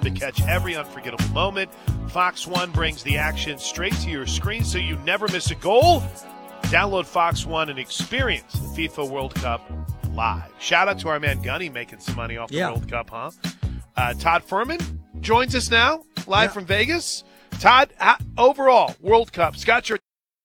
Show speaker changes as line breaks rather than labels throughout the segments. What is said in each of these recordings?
to catch every unforgettable moment. Fox One brings the action straight to your screen so you never miss a goal. Download Fox One and experience the FIFA World Cup live. Shout out to our man Gunny making some money off the World Cup, huh? Todd Furman joins us now, live from Vegas. Todd, overall, World Cup, Scott, you're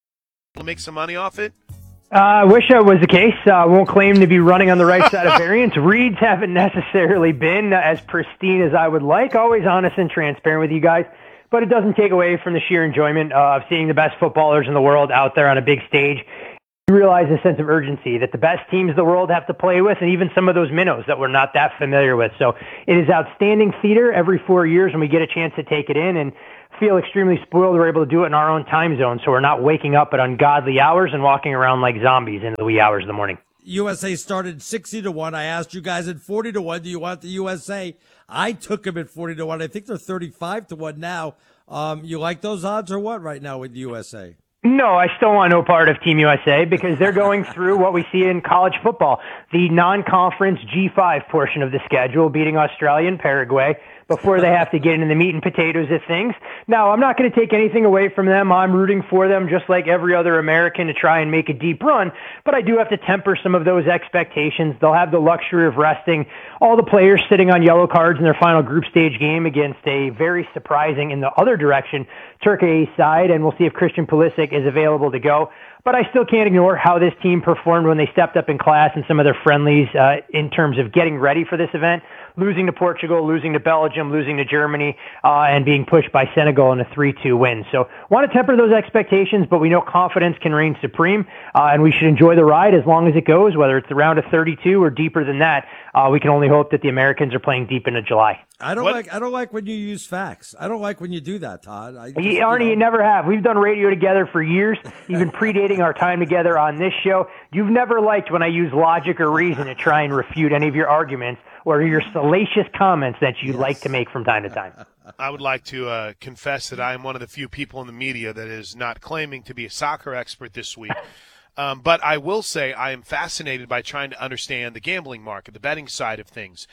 to make some money off it?
I wish that was the case. I won't claim to be running on the right side of variance. Reads haven't necessarily been as pristine as I would like. Always honest and transparent with you guys. But it doesn't take away from the sheer enjoyment of seeing the best footballers in the world out there on a big stage. You realize a sense of urgency that the best teams in the world have to play with, and even some of those minnows that we're not that familiar with. So it is outstanding theater every 4 years when we get a chance to take it in, and feel extremely spoiled we're able to do it in our own time zone, so we're not waking up at ungodly hours and walking around like zombies in the wee hours of the morning.
USA started 60-1. I asked you guys at 40-1, do you want the USA? I took them at 40-1. I think they're 35-1 now. You like those odds or what right now with the USA?
No, I still want no part of Team USA because they're going through what we see in college football, the non-conference G5 portion of the schedule, beating Australia and Paraguay before they have to get into the meat and potatoes of things. Now, I'm not going to take anything away from them. I'm rooting for them just like every other American to try and make a deep run, but I do have to temper some of those expectations. They'll have the luxury of resting all the players sitting on yellow cards in their final group stage game against a very surprising, in the other direction, Turkey side, and we'll see if Christian Pulisic is available to go. But I still can't ignore how this team performed when they stepped up in class in some of their friendlies in terms of getting ready for this event, losing to Portugal, losing to Belgium, losing to Germany, and being pushed by Senegal in a 3-2 win. So want to temper those expectations, but we know confidence can reign supreme, and we should enjoy the ride as long as it goes, whether it's the round of 32 or deeper than that. We can only hope that the Americans are playing deep into July.
I don't like when you use facts. I don't like when you do that, Todd.
Arnie, you never have. We've done radio together for years, even predating our time together on this show. You've never liked when I use logic or reason to try and refute any of your arguments or your salacious comments that you like to make from time to time.
I would like to confess that I am one of the few people in the media that is not claiming to be a soccer expert this week. But I will say I am fascinated by trying to understand the gambling market, the betting side of things.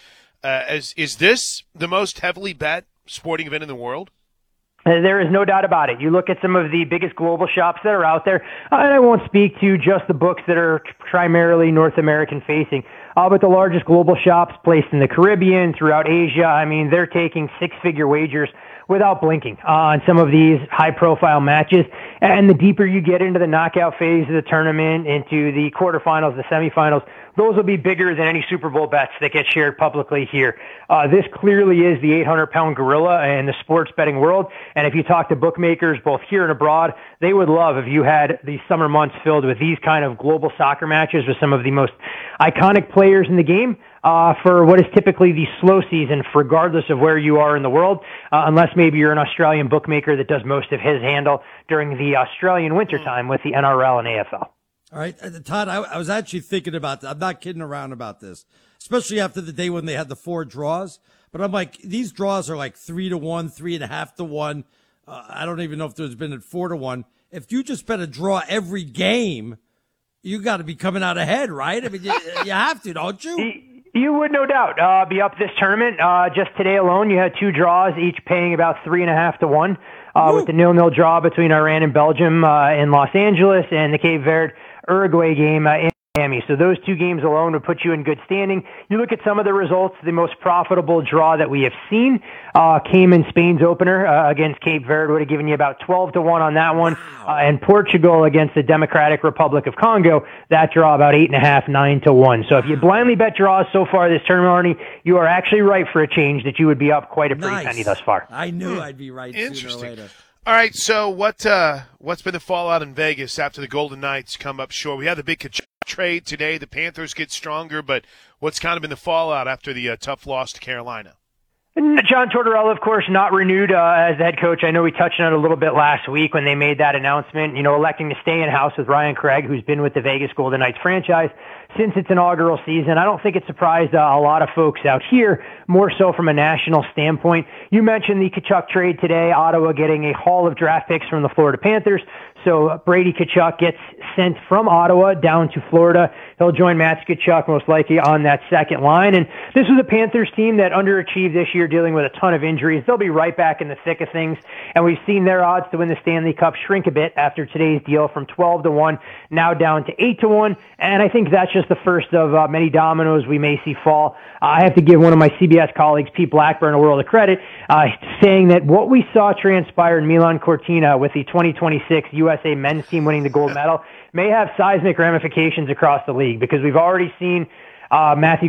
Is this the most heavily bet sporting event in the world?
There is no doubt about it. You look at some of the biggest global shops that are out there, and I won't speak to just the books that are primarily North American facing, but the largest global shops placed in the Caribbean, throughout Asia, I mean, they're taking six-figure wagers without blinking on some of these high-profile matches. And the deeper you get into the knockout phase of the tournament, into the quarterfinals, the semifinals, those will be bigger than any Super Bowl bets that get shared publicly here. This clearly is the 800-pound gorilla in the sports betting world. And if you talk to bookmakers both here and abroad, they would love if you had these summer months filled with these kind of global soccer matches with some of the most iconic players in the game for what is typically the slow season, regardless of where you are in the world, unless maybe you're an Australian bookmaker that does most of his handle during the Australian wintertime with the NRL and AFL.
All right, Todd, I was actually thinking about that. I'm not kidding around about this, especially after the day when they had the 4 draws. But I'm like, these draws are like 3-1, 3.5-1. I don't even know if there's been at 4-1. If you just bet a draw every game, you got to be coming out ahead, right? I mean, you have to, don't you?
You would, no doubt, be up this tournament. Just today alone, you had 2 draws, each paying about 3.5-1, with the 0-0 draw between Iran and Belgium in Los Angeles and the Cape Verde Uruguay game in Miami. So those 2 games alone would put you in good standing. You look at some of the results, the most profitable draw that we have seen came in Spain's opener against Cape Verde, would have given you about 12-1 on that one. And Portugal against the Democratic Republic of Congo, that draw about 8.5, 9-1. So if you blindly bet draws so far this tournament, Arnie, you are actually right for a change that you would be up quite a pretty penny thus far.
I knew I'd be right sooner or later.
All right, so what's been the fallout in Vegas after the Golden Knights come up short? We had the big Tkachuk trade today. The Panthers get stronger, but what's kind of been the fallout after the tough loss to Carolina?
John Tortorella, of course, not renewed as the head coach. I know we touched on it a little bit last week when they made that announcement, electing to stay in-house with Ryan Craig, who's been with the Vegas Golden Knights franchise since its inaugural season. I don't think it surprised a lot of folks out here, more so from a national standpoint. You mentioned the Tkachuk trade today, Ottawa getting a haul of draft picks from the Florida Panthers. So Brady Tkachuk gets sent from Ottawa down to Florida. He'll join Matthew Tkachuk most likely on that second line. And this was a Panthers team that underachieved this year, dealing with a ton of injuries. They'll be right back in the thick of things. And we've seen their odds to win the Stanley Cup shrink a bit after today's deal from 12-1, now down to 8-1. And I think that's just the first of many dominoes we may see fall. I have to give one of my CBS colleagues, Pete Blackburn, a world of credit, saying that what we saw transpire in Milan Cortina with the 2026 USA men's team winning the gold medal may have seismic ramifications across the league, because we've already seen Brady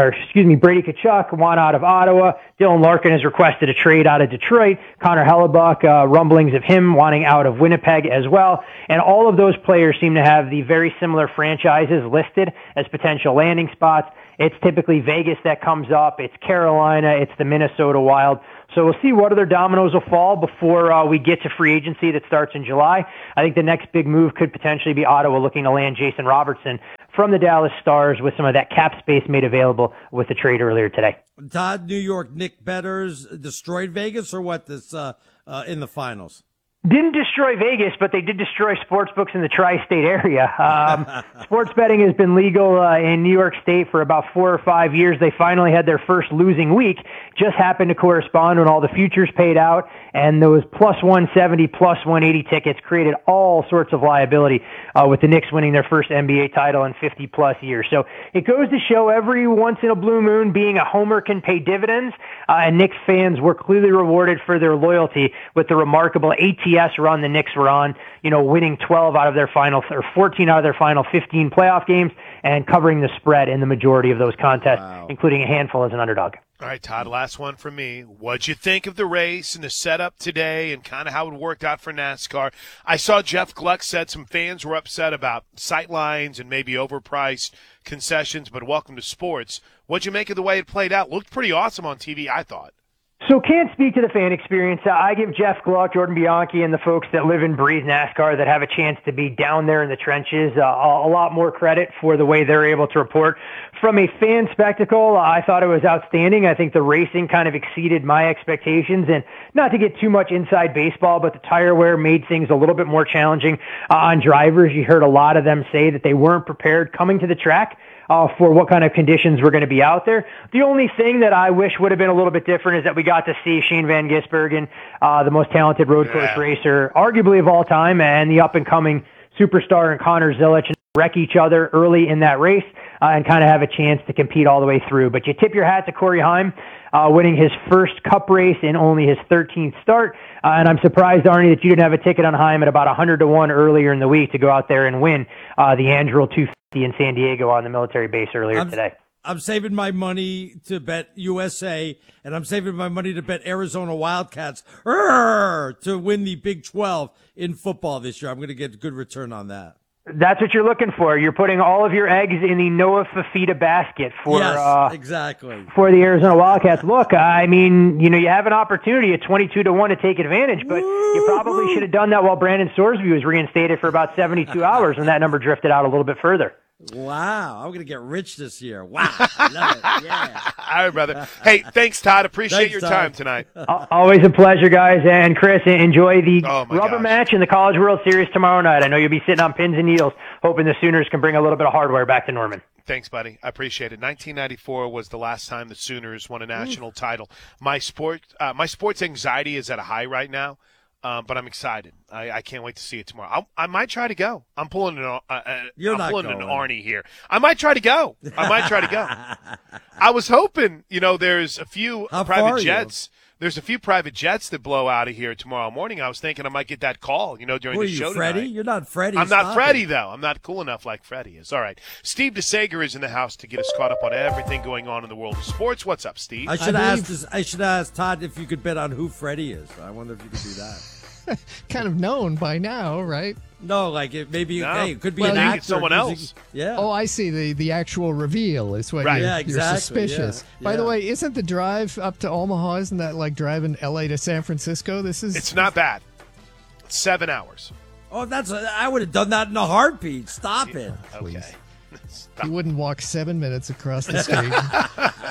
Tkachuk want out of Ottawa. Dylan Larkin has requested a trade out of Detroit. Connor Hellebuck, rumblings of him wanting out of Winnipeg as well. And all of those players seem to have the very similar franchises listed as potential landing spots. It's typically Vegas that comes up. It's Carolina. It's the Minnesota Wild. So we'll see what other dominoes will fall before we get to free agency that starts in July. I think the next big move could potentially be Ottawa looking to land Jason Robertson from the Dallas Stars with some of that cap space made available with the trade earlier today.
Todd, New York Nick Betters destroyed Vegas, or what, this in the finals?
Didn't destroy Vegas, but they did destroy sportsbooks in the tri-state area. Sports betting has been legal in New York State for about 4 or 5 years. They finally had their first losing week. Just happened to correspond when all the futures paid out, and those plus 170, plus 180 tickets created all sorts of liability with the Knicks winning their first NBA title in 50-plus years. So it goes to show every once in a blue moon being a homer can pay dividends, and Knicks fans were clearly rewarded for their loyalty with the remarkable ATS run the Knicks were on, winning 12 out of their final, or 14 out of their final 15 playoff games, and covering the spread in the majority of those contests, including a handful as an underdog.
All right, Todd, last one from me. What'd you think of the race and the setup today and kind of how it worked out for NASCAR? I saw Jeff Gluck said some fans were upset about sight lines and maybe overpriced concessions, but welcome to sports. What'd you make of the way it played out? Looked pretty awesome on TV, I thought.
So can't speak to the fan experience. I give Jeff Gluck, Jordan Bianchi, and the folks that live and breathe NASCAR that have a chance to be down there in the trenches a lot more credit for the way they're able to report. From a fan spectacle, I thought it was outstanding. I think the racing kind of exceeded my expectations. And not to get too much inside baseball, but the tire wear made things a little bit more challenging on drivers. You heard a lot of them say that they weren't prepared coming to the track for what kind of conditions were going to be out there. The only thing that I wish would have been a little bit different is that we got to see Shane Van Gisbergen, the most talented road course racer, arguably of all time, and the up-and-coming superstar in Connor Zilisch, wreck each other early in that race and kind of have a chance to compete all the way through. But you tip your hat to Corey Heim, winning his first Cup race in only his 13th start. And I'm surprised, Arnie, that you didn't have a ticket on Heim at about 100-1 earlier in the week to go out there and win the Anduril 250 in San Diego on the military base earlier today.
I'm saving my money to bet USA, and I'm saving my money to bet Arizona Wildcats to win the Big 12 in football this year. I'm going to get a good return on that.
That's what you're looking for. You're putting all of your eggs in the Noah Fifita basket for
exactly
for the Arizona Wildcats. Look, I mean, you have an opportunity at 22-1 to take advantage, but you probably should have done that while Brandon Sorsby was reinstated for about 72 hours, and that number drifted out a little bit further.
Wow, I'm going to get rich this year. Wow, I love it. Yeah.
All right, brother. Hey, thanks, Todd. Appreciate your time tonight.
Always a pleasure, guys. And Chris, enjoy the rubber match in the College World Series tomorrow night. I know you'll be sitting on pins and needles, hoping the Sooners can bring a little bit of hardware back to Norman.
Thanks, buddy. I appreciate it. 1994 was the last time the Sooners won a national title. My sports anxiety is at a high right now. But I'm excited. I can't wait to see it tomorrow. I might try to go. I'm pulling an Arnie here. I might try to go. I was hoping, there's a few private jets. There's a few private jets that blow out of here tomorrow morning. I was thinking I might get that call, during the show
Freddie?
tonight.
You're not Freddie.
I'm not Freddie, though. I'm not cool enough like Freddie is. All right. Steve DeSager is in the house to get us caught up on everything going on in the world of sports. What's up, Steve?
I should ask Todd if you could bet on who Freddie is. I wonder if you could do that.
Kind of known by now, right?
No, like it could be an actor.
Someone else.
Yeah.
Oh, I see. The actual reveal is what you're suspicious.
Yeah.
By the way, isn't the drive up to Omaha, isn't that like driving L.A. to San Francisco? It's
not bad. It's 7 hours.
Oh, I would have done that in a heartbeat. Stop it.
Okay.
He wouldn't walk 7 minutes across the street.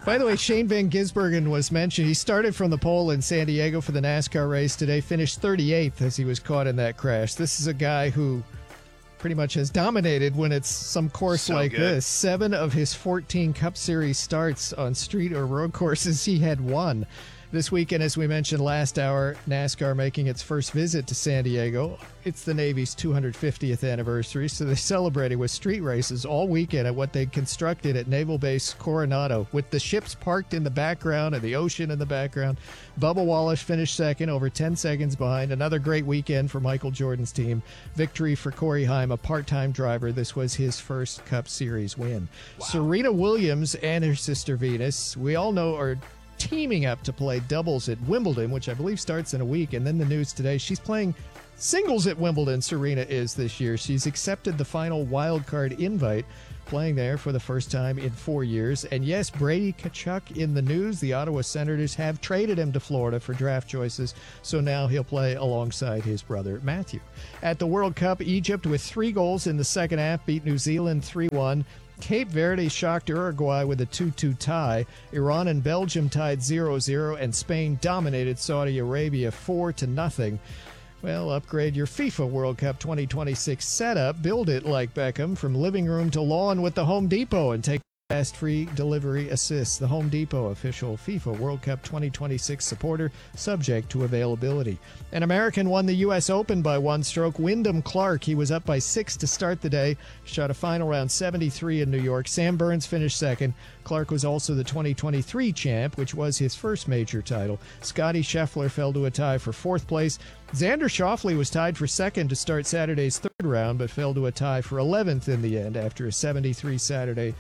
By the way, Shane Van Gisbergen was mentioned. He started from the pole in San Diego for the NASCAR race today, finished 38th as he was caught in that crash. This is a guy who pretty much has dominated when it's some course like this. 7 of his 14 Cup Series starts on street or road courses, he had won. This weekend, as we mentioned last hour, NASCAR making its first visit to San Diego. It's the Navy's 250th anniversary, so they celebrated with street races all weekend at what they constructed at Naval Base Coronado, with the ships parked in the background and the ocean in the background. Bubba Wallace finished second, over 10 seconds behind. Another great weekend for Michael Jordan's team. Victory for Corey Heim, a part-time driver. This was his first Cup Series win. Wow. Serena Williams and her sister Venus, we all know, are teaming up to play doubles at Wimbledon, which I believe starts in a week. And then the news today, she's playing singles at Wimbledon, Serena is, this year. She's accepted the final wild card invite, playing there for the first time in 4 years. And yes, Brady Tkachuk in the news. The Ottawa Senators have traded him to Florida for draft choices, so now he'll play alongside his brother Matthew. At the World Cup, Egypt, with 3 goals in the second half, beat New Zealand 3-1. Cape Verde shocked Uruguay with a 2-2 tie. Iran and Belgium tied 0-0, and Spain dominated Saudi Arabia 4-0. Well, upgrade your FIFA World Cup 2026 setup. Build it like Beckham, from living room to lawn with the Home Depot, and take fast free delivery assists. The Home Depot, official FIFA World Cup 2026 supporter, subject to availability. An American won the U.S. Open by 1 stroke. Wyndham Clark, he was up by 6 to start the day, shot a final round 73 in New York. Sam Burns finished second. Clark was also the 2023 champ, which was his first major title. Scotty Scheffler fell to a tie for 4th place. Xander Schauffele was tied for second to start Saturday's 3rd round, but fell to a tie for 11th in the end after a 73 Saturday,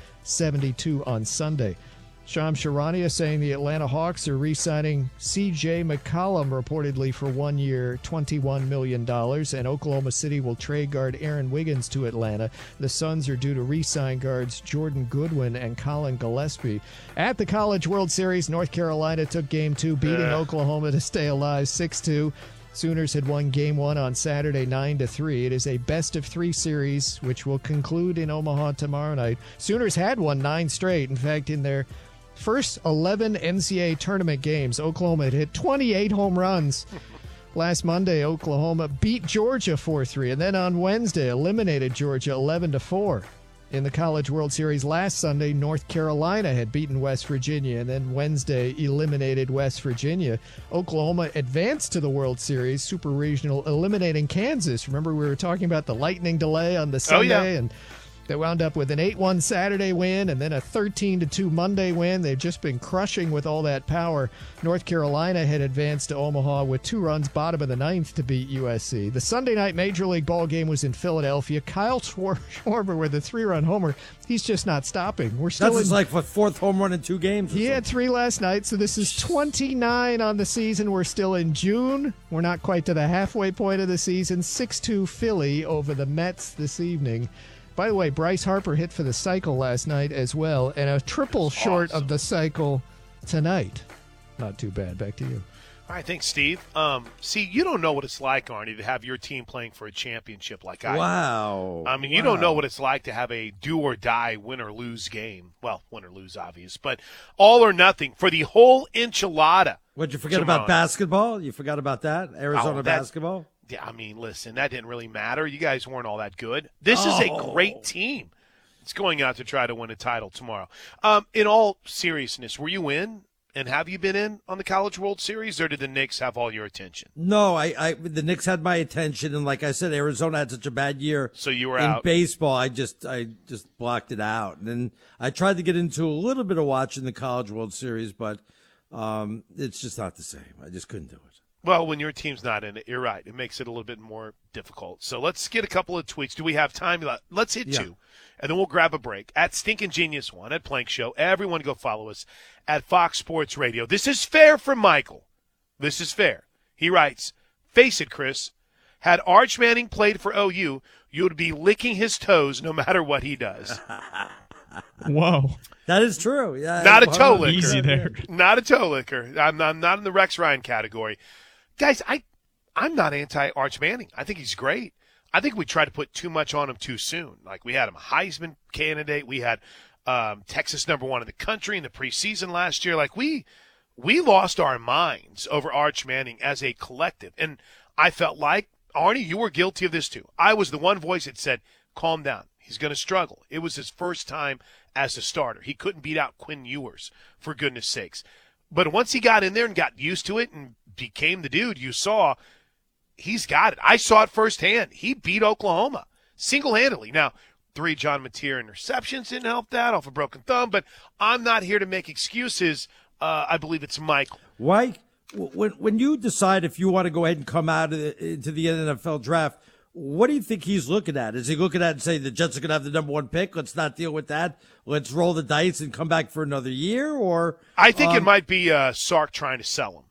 72 on Sunday. Shams Charania saying the Atlanta Hawks are re-signing C.J. McCollum reportedly for 1 year, $21 million, and Oklahoma City will trade guard Aaron Wiggins to Atlanta. The Suns are due to re-sign guards Jordan Goodwin and Colin Gillespie. At the College World Series, North Carolina took Game 2, beating Oklahoma to stay alive 6-2. Sooners had won Game 1 on Saturday 9-3. It is a best-of-3 series, which will conclude in Omaha tomorrow night. Sooners had won 9 straight. In fact, in their first 11 NCAA tournament games, Oklahoma had hit 28 home runs. Last Monday, Oklahoma beat Georgia 4-3, and then on Wednesday eliminated Georgia 11-4. In the College World Series last Sunday, North Carolina had beaten West Virginia, and then Wednesday eliminated West Virginia. Oklahoma advanced to the World Series Super Regional, eliminating Kansas. Remember, we were talking about the lightning delay on the Sunday, and they wound up with an 8-1 Saturday win and then a 13-2 Monday win. They've just been crushing with all that power. North Carolina had advanced to Omaha with 2 runs bottom of the 9th to beat USC. The Sunday night Major League ball game was in Philadelphia. Kyle Schwarber with a 3-run homer. He's just not stopping. We're still
That's like what, 4th home run in 2 games?
He had 3 last night, so this is 29 on the season. We're still in June. We're not quite to the halfway point of the season. 6-2 Philly over the Mets this evening. By the way, Bryce Harper hit for the cycle last night as well, and a triple short of the cycle tonight. Not too bad. Back to you.
All right, thanks, Steve. See, you don't know what it's like, Arnie, to have your team playing for a championship like I do.
Wow.
I mean, you don't know what it's like to have a do-or-die, win-or-lose game. Well, win-or-lose, obvious, but all or nothing for the whole enchilada.
What'd you forget about basketball? You forgot about that? Arizona basketball?
Yeah, I mean, listen, that didn't really matter. You guys weren't all that good. This is a great team. It's going out to try to win a title tomorrow. In all seriousness, were you in, and have you been in on the College World Series, or did the Knicks have all your attention?
No, the Knicks had my attention, and like I said, Arizona had such a bad year.
So you were
in
out.
Baseball. I just blocked it out, and then I tried to get into a little bit of watching the College World Series, but it's just not the same. I just couldn't do it.
Well, when your team's not in it, you're right. It makes it a little bit more difficult. So let's get a couple of tweets. Do we have time? Let's hit 2, and then we'll grab a break. At Stinkin' Genius 1, at Plank Show. Everyone go follow us at Fox Sports Radio. This is fair from Michael. This is fair. He writes, face it, Chris. Had Arch Manning played for OU, you would be licking his toes no matter what he does.
Whoa.
That is true. Yeah,
not a toe licker.
Easy there.
Not a toe licker. I'm not in the Rex Ryan category. Guys, I'm not anti-Arch Manning. I think he's great. I think we try to put too much on him too soon. Like, we had him a Heisman candidate. We had Texas #1 in the country in the preseason last year. Like, we lost our minds over Arch Manning as a collective. And I felt like, Arnie, you were guilty of this too. I was the one voice that said, calm down. He's going to struggle. It was his first time as a starter. He couldn't beat out Quinn Ewers, for goodness sakes. But once he got in there and got used to it and became the dude you saw, he's got it. I saw it firsthand. He beat Oklahoma single-handedly. Now, 3 John Mateer interceptions didn't help that off a broken thumb, but I'm not here to make excuses. I believe it's Michael.
Why? When you decide if you want to go ahead and come out into the NFL draft, what do you think he's looking at? Is he looking at and saying the Jets are going to have the #1 pick? Let's not deal with that. Let's roll the dice and come back for another year? Or
I think it might be Sark trying to sell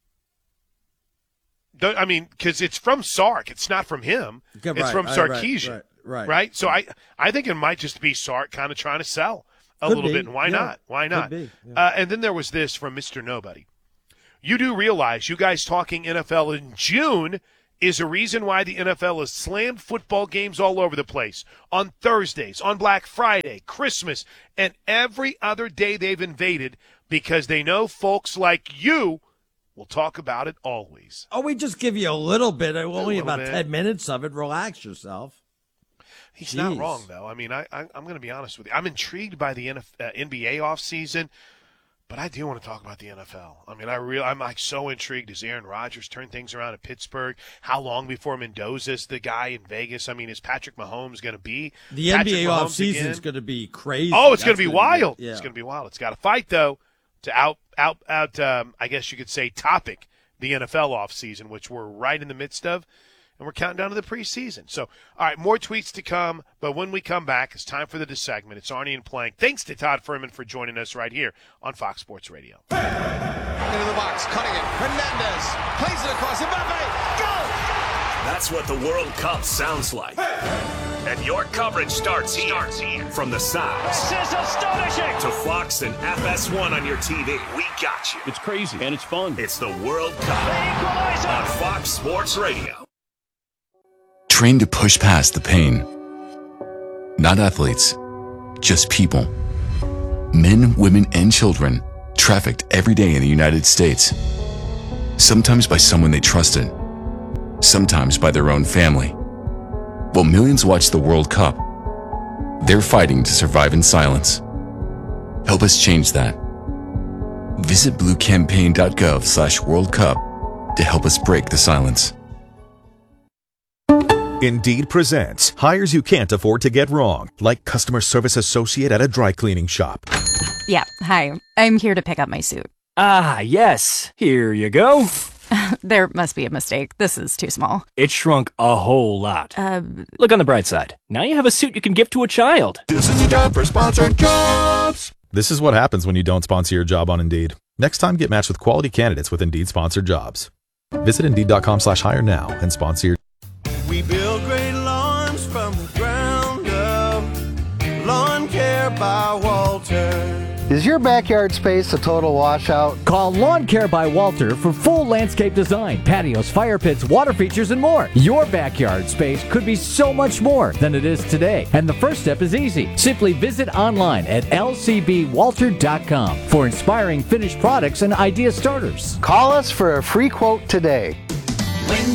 him. I mean, because it's from Sark. It's not from him.
Okay,
it's from Sarkisian.
Right.
So I think it might just be Sark kind of trying to sell a
Could
little
be.
bit. And why
Yeah.
not? Why not?
Could be. Yeah.
And then there was this from Mr. Nobody. You do realize, you guys talking NFL in June is a reason why the NFL has slammed football games all over the place. On Thursdays, on Black Friday, Christmas, and every other day they've invaded because they know folks like you will talk about it always.
Oh, we just give you a little bit. Only
little
about
bit.
10 minutes of it. Relax yourself.
He's not wrong, though. I mean, I'm going to be honest with you. I'm intrigued by the NBA offseason, but I do want to talk about the NFL. I mean, I'm like so intrigued as Aaron Rodgers turned things around at Pittsburgh. How long before Mendoza's the guy in Vegas? I mean, is Patrick Mahomes going to be
The
Patrick
NBA
Mahomes
offseason is
again?
going to be crazy.
Oh, it's going
That's
to be
gonna
wild.
Yeah.
It's going to be wild. It's got to fight, though, to out I guess you could say, topic the NFL offseason, which we're right in the midst of. And we're counting down to the preseason. So, all right, more tweets to come. But when we come back, it's time for the segment. It's Arnie and Plank. Thanks to Todd Furman for joining us right here on Fox Sports Radio.
Into the box, cutting it. Hernandez plays it across. Mbappe, go!
That's what the World Cup sounds like. And your coverage starts here. From the sounds
This is astonishing.
to Fox and FS1 on your TV. We got you.
It's crazy and it's fun.
It's the World Cup
Equalizer.
on Fox Sports Radio.
Trained to push past the pain. Not athletes, just people. Men, women, and children trafficked every day in the United States. Sometimes by someone they trusted, sometimes by their own family. While millions watch the World Cup, they're fighting to survive in silence. Help us change that. Visit bluecampaign.gov/World Cup to help us break the silence.
Indeed presents hires you can't afford to get wrong, like customer service associate at a dry cleaning shop.
Yeah, hi. I'm here to pick up my suit.
Ah, yes. Here you go.
There must be a mistake. This is too small.
It shrunk a whole lot. Look on the bright side. Now you have a suit you can give to a child.
This is your job for sponsored jobs. This is what happens when you don't sponsor your job on Indeed. Next time, get matched with quality candidates with Indeed sponsored jobs. Visit Indeed.com/hire now and sponsor your.
We build great lawns from the ground up. Lawn Care by Walter.
Is your backyard space a total washout?
Call Lawn Care by Walter for full landscape design, patios, fire pits, water features, and more. Your backyard space could be so much more than it is today. And the first step is easy. Simply visit online at lcbwalter.com for inspiring finished products and idea starters.
Call us for a free quote today.